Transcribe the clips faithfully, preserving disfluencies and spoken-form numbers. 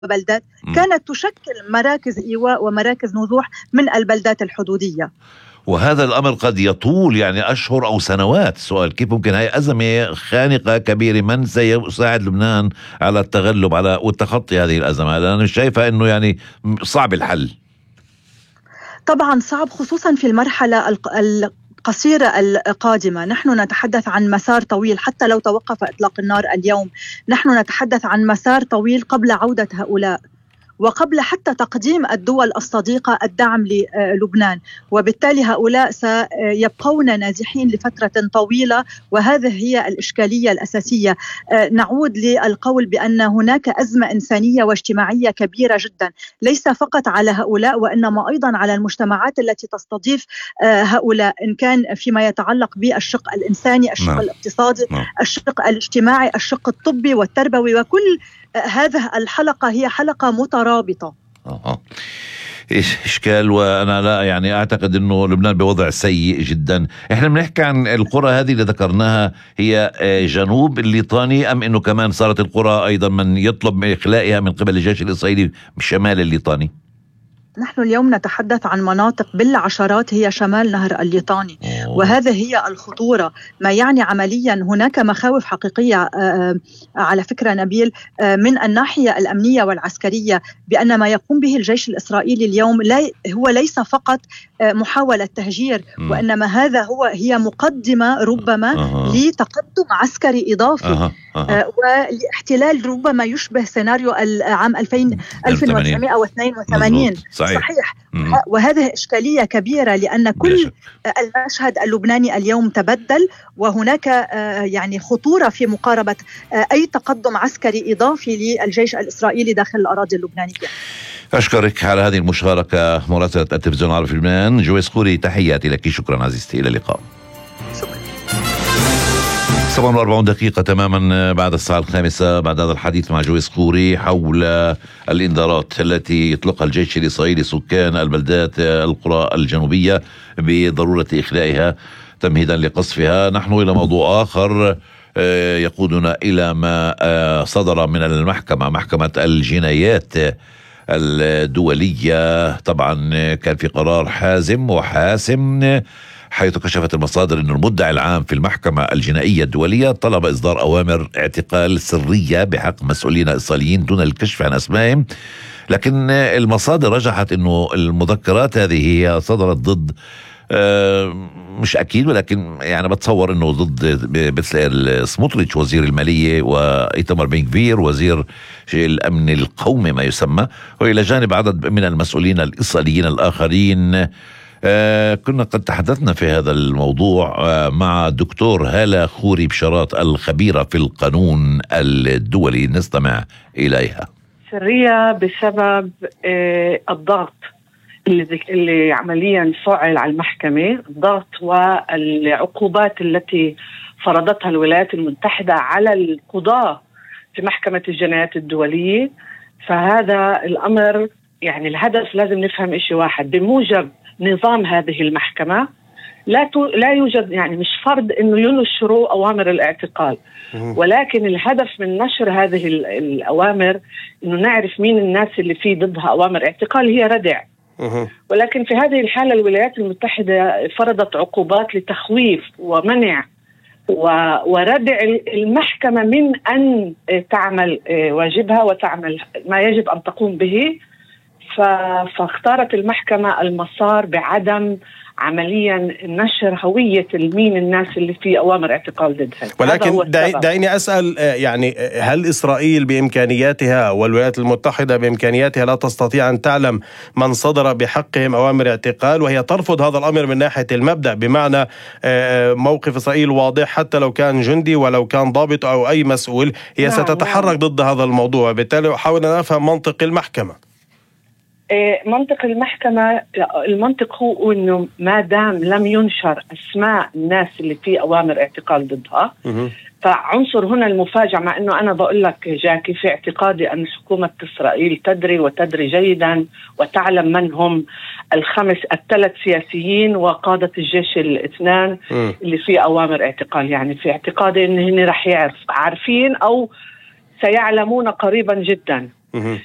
بلدات كانت تشكل مراكز إيواء ومراكز نزوح من البلدات الحدودية. وهذا الأمر قد يطول يعني أشهر أو سنوات. سؤال كيف ممكن هاي أزمة خانقة كبيرة، من سيساعد لبنان على التغلب على والتخطي هذه الأزمة؟ أنا مش شايفة أنه يعني صعب الحل. طبعا صعب، خصوصا في المرحلة القصيرة القادمة. نحن نتحدث عن مسار طويل، حتى لو توقف إطلاق النار اليوم نحن نتحدث عن مسار طويل قبل عودة هؤلاء وقبل حتى تقديم الدول الصديقة الدعم للبنان، وبالتالي هؤلاء سيبقون نازحين لفترة طويلة، وهذه هي الإشكالية الأساسية. نعود للقول بأن هناك أزمة إنسانية واجتماعية كبيرة جدا، ليس فقط على هؤلاء وإنما أيضا على المجتمعات التي تستضيف هؤلاء، إن كان فيما يتعلق بالشق الإنساني، الشق الاقتصادي، الشق الاجتماعي، الشق الطبي والتربوي، وكل هذه الحلقة هي حلقة مترابطة. آه. إشكال. وأنا لا يعني أعتقد أنه لبنان بوضع سيء جدا. إحنا بنحكي عن القرى هذه اللي ذكرناها، هي جنوب الليطاني أم أنه كمان صارت القرى أيضا من يطلب من إخلائها من قبل الجيش الإسرائيلي بشمال الليطاني؟ نحن اليوم نتحدث عن مناطق بالعشرات هي شمال نهر الليطاني، وهذا هي الخطورة. ما يعني عمليا هناك مخاوف حقيقية على فكرة نبيل من الناحية الأمنية والعسكرية، بأن ما يقوم به الجيش الإسرائيلي اليوم لا هو ليس فقط محاولة تهجير، وإنما هذا هو هي مقدمة ربما أه. لتقدم عسكري إضافي أه. أه. ولاحتلال ربما يشبه سيناريو العام ألفين ألف وتسعمائة واثنين وثمانين. صحيح, صحيح. وهذه إشكالية كبيرة، لأن كل المشهد اللبناني اليوم تبدل، وهناك يعني خطورة في مقاربة أي تقدم عسكري إضافي للجيش الإسرائيلي داخل الأراضي اللبنانية. أشكرك على هذه المشاركة مراسلة التلفزيون العربي في لبنان جويس خوري، تحياتي لك. شكرا عزيزتي، إلى اللقاء. سبعة وأربعين دقيقة تماما بعد الساعة الخامسة، بعد هذا الحديث مع جويس خوري حول الإنذارات التي يطلقها الجيش الإسرائيلي سكان البلدات القرى الجنوبية بضرورة إخلائها تمهيدا لقصفها. نحن إلى موضوع آخر يقودنا إلى ما صدر من المحكمة، محكمة الجنايات الدولية. طبعا كان في قرار حازم وحاسم، حيث كشفت المصادر أن المدعي العام في المحكمة الجنائية الدولية طلب إصدار أوامر اعتقال سرية بحق مسؤولين إسرائيليين دون الكشف عن أسمائهم. لكن المصادر رجحت أنه المذكرات هذه هي صدرت ضد مش أكيد، ولكن يعني بتصور أنه ضد بتسلير سموتريتش وزير المالية، وإيتمار بن غفير وزير الأمن القومي ما يسمى، وإلى جانب عدد من المسؤولين الإسرائيليين الآخرين. آه كنا قد تحدثنا في هذا الموضوع آه مع الدكتور هالة خوري بشارات الخبيرة في القانون الدولي، نستمع إليها. سرية بسبب آه الضغط اللي, اللي عمليا فعل على المحكمة، الضغط والعقوبات التي فرضتها الولايات المتحدة على القضاة في محكمة الجنايات الدولية. فهذا الأمر يعني الهدف لازم نفهم إشي واحد، بموجب نظام هذه المحكمة لا لا يوجد يعني مش فرض إنه ينشروا أوامر الاعتقال، ولكن الهدف من نشر هذه الأوامر إنه نعرف مين الناس اللي فيه ضدها أوامر اعتقال هي ردع. ولكن في هذه الحالة الولايات المتحدة فرضت عقوبات لتخويف ومنع وردع المحكمة من أن تعمل واجبها وتعمل ما يجب أن تقوم به. فاختارت المحكمة المسار بعدم عمليا نشر هوية مين الناس اللي في أوامر اعتقال ضدها. ولكن دعيني أسأل، يعني هل إسرائيل بإمكانياتها والولايات المتحدة بإمكانياتها لا تستطيع أن تعلم من صدر بحقهم أوامر اعتقال، وهي ترفض هذا الأمر من ناحية المبدأ؟ بمعنى موقف إسرائيل واضح، حتى لو كان جندي ولو كان ضابط أو أي مسؤول هي نعم ستتحرك نعم. ضد هذا الموضوع. بالتالي أحاول أن أفهم منطق المحكمة. منطق المحكمة، المنطق هو أنه ما دام لم ينشر أسماء الناس اللي في أوامر اعتقال ضدها، فعنصر هنا المفاجأة، مع أنه أنا بقول لك جاكي في اعتقادي أن حكومة إسرائيل تدري وتدري جيدا وتعلم من هم الخمس الثلاث سياسيين وقادة الجيش الاثنان اللي في أوامر اعتقال. يعني في اعتقادي أنه هن رح يعرف عارفين أو سيعلمون قريبا جدا.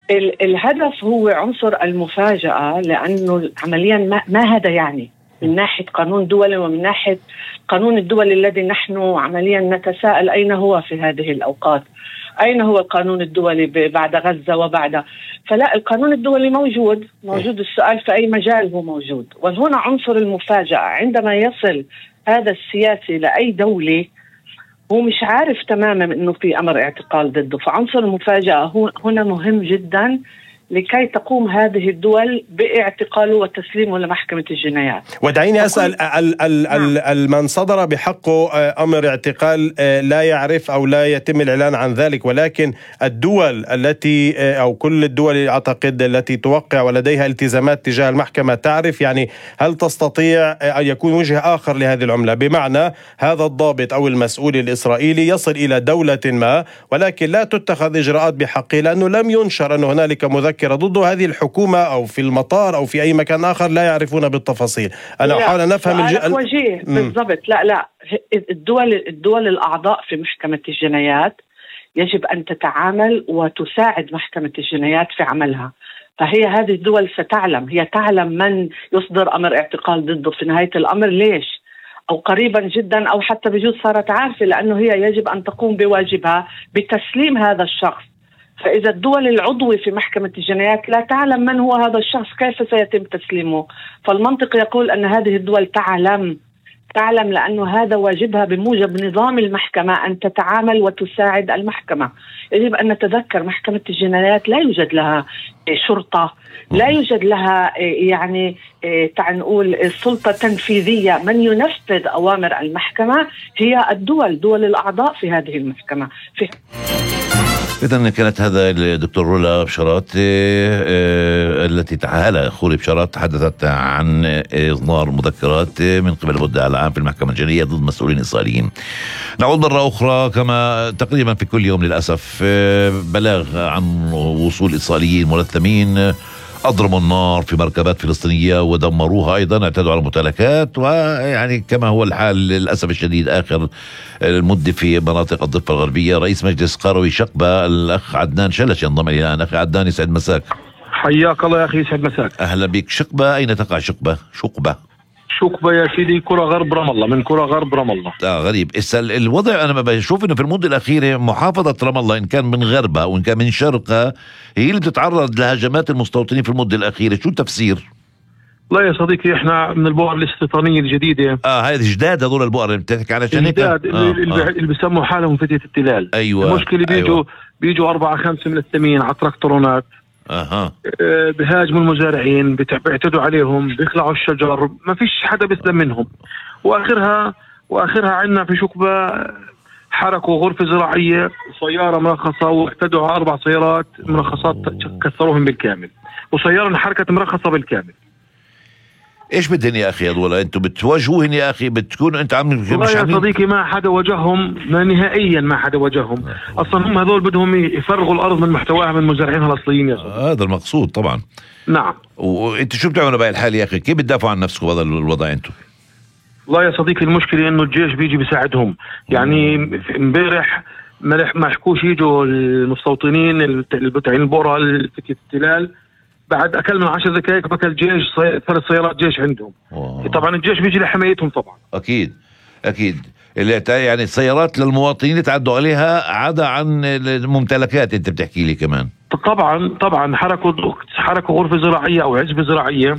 ال- الهدف هو عنصر المفاجأة، لأنه عمليا ما, ما هذا يعني من ناحية قانون دولي ومن ناحية قانون الدولي الذي نحن عمليا نتساءل أين هو في هذه الأوقات. أين هو القانون الدولي بعد غزة وبعد؟ فلا، القانون الدولي موجود موجود السؤال في أي مجال هو موجود. وهنا عنصر المفاجأة عندما يصل هذا السياسي لأي دولة هو مش عارف تماما أنه في أمر اعتقال ضده، فعنصر المفاجأة هنا مهم جدا لكي تقوم هذه الدول باعتقاله وتسليمه لمحكمة الجنايات. ودعيني أسأل ال ال ال ال من صدر بحقه أمر اعتقال لا يعرف أو لا يتم الإعلان عن ذلك، ولكن الدول التي أو كل الدول أعتقد التي توقع ولديها التزامات تجاه المحكمة تعرف، يعني هل تستطيع أن يكون وجه آخر لهذه العملة؟ بمعنى هذا الضابط أو المسؤول الإسرائيلي يصل إلى دولة ما ولكن لا تتخذ إجراءات بحقه لأنه لم ينشر أن هنالك مذكرة ضده هذه الحكومة أو في المطار أو في أي مكان آخر لا يعرفون بالتفاصيل. أنا أحاول أن أفهم الج... وجيه بالضبط. لا لا الدول الدول الأعضاء في محكمة الجنايات يجب أن تتعامل وتساعد محكمة الجنايات في عملها. فهي هذه الدول ستعلم، هي تعلم من يصدر أمر اعتقال ضده في نهاية الأمر ليش، أو قريبا جدا، أو حتى بجوز صارت عارفة، لأنه هي يجب أن تقوم بواجبها بتسليم هذا الشخص. فإذا الدول العضوة في محكمة الجنايات لا تعلم من هو هذا الشخص كيف سيتم تسليمه؟ فالمنطق يقول أن هذه الدول تعلم تعلم لأنه هذا واجبها بموجب نظام المحكمة أن تتعامل وتساعد المحكمة. يجب أن نتذكر محكمة الجنايات لا يوجد لها شرطة، لا يوجد لها يعني تعال نقول سلطة تنفيذية. من ينفذ أوامر المحكمة هي الدول دول الأعضاء في هذه المحكمة. في إذن كانت هذا الدكتور رولا بشارات التي هلا خوري بشارات تحدثت عن إصدار مذكرات من قبل المدعي العام في المحكمة الجنائية ضد مسؤولين إسرائيليين. نعود مرة أخرى كما تقريبا في كل يوم للأسف بلاغ عن وصول إسرائيليين ملثمين أضرموا النار في مركبات فلسطينية ودمروها، أيضا اعتدوا على ممتلكات، ويعني كما هو الحال للأسف الشديد آخر المدة في مناطق الضفة الغربية. رئيس مجلس قروي شقبة الأخ عدنان شلش ينضم إلينا الآن. أخي عدنان يسعد مساك. حياك الله يا أخي، يسعد مساك. أهلا بك. شقبة أين تقع شقبة؟ شقبة شقبة يا سيدي كرة غرب رام الله، من كرة غرب رام الله. آه غريب. الوضع أنا بشوف إنه في المدة الأخيرة محافظة رام الله إن كان من غربها وإن كان من شرقها هي اللي بتتعرض لهجمات المستوطنين في المدة الأخيرة. شو التفسير؟ لا يا صديقي، إحنا من البؤر الاستيطانية الجديدة. آه هذه جداد، هذول البؤر اللي بتحكي على شنكة جداد آه اللي, آه. اللي بيسموا حالهم فتية التلال. أيوة. المشكلة بيجوا أيوة. بيجوا أربعة خمسة ملثمين على تراكتورونات. أها. أه بهاجموا المزارعين، بيعتدوا عليهم، بيخلعوا الشجر، ما فيش حدا بيسلم منهم. واخرها واخرها عندنا في شقبة حركوا غرفة زراعية سيارة مرخصة واعتدوا على أربع سيارات مرخصات كسروهم بالكامل، وسيارة انحركت مرخصة بالكامل. ايش بدهن يا اخي هذول؟ انتم بتواجهوهن يا اخي، بتكونوا انت عاملين مش والله يا صديقي ما حدا وجههم، ما نهائيا ما حدا وجههم. اصلا هم هذول بدهم يفرغوا الارض من محتواها من مزارعينها الاصليين يا صديقي. هذا المقصود طبعا. نعم. وانت شو بتعملوا بهاي الحال يا اخي؟ كيف بتدافعوا عن نفسكم بهذا الوضع انتم؟ لا يا صديقي المشكله انه الجيش بيجي بيساعدهم. يعني امبارح ما حكوش يجوا المستوطنين البتاعين البورة الفتية التلال، بعد أكل من عشر دقائق بكى الجيش ثلاث سيارات جيش عندهم. واو. طبعا الجيش بيجي لحمايتهم طبعا. أكيد أكيد. اللي يعني السيارات للمواطنين يتعدوا عليها عدا عن الممتلكات أنت بتحكي لي كمان. طبعا طبعا حركوا حركوا غرفة زراعية أو عزبة زراعية.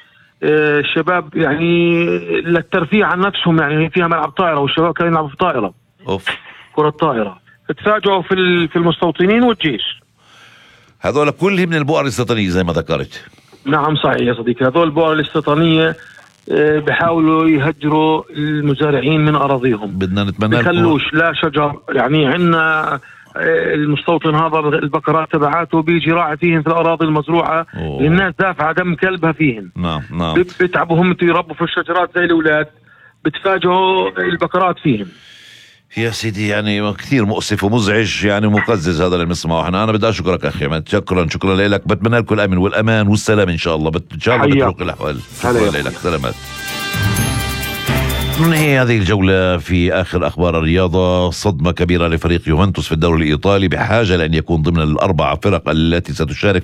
آه الشباب يعني للترفيه عن نفسهم، يعني فيها ملعب طائرة والشباب كانوا يلعبوا في طائرة. أوف. كرة طائرة. تفاجئوا في في المستوطنين والجيش. هذول كلهم من البؤر الاستيطانية زي ما ذكرت. نعم صحيح يا صديقي، هذول البؤر الاستيطانية بيحاولوا يهجروا المزارعين من أراضيهم. بدنا نتمنى بخلوش لا شجر، يعني عندنا المستوطن هذا البقرات تبعاته بيجي راعي فيهم في الأراضي المزروعة. أوه. الناس دافعة دم كلبها فيهم. نعم نعم. بيتعبوا هم يربوا في الشجرات زي الأولاد، بتفاجئوا البقرات فيهم. يا سيدي يعني كثير مؤسف ومزعج يعني مقزز هذا اللي بنسمعه احنا. انا بدي اشكرك اخي عماد، شكرا شكرا لك. بتمنى لكم الامن والامان والسلام ان شاء الله. ان شاء الله بتروق الاحوال. شكرا لك، سلامات. ننهي هذه الجولة في آخر أخبار الرياضة. صدمة كبيرة لفريق يوفنتوس في الدوري الإيطالي، بحاجة لأن يكون ضمن الأربع فرق التي ستشارك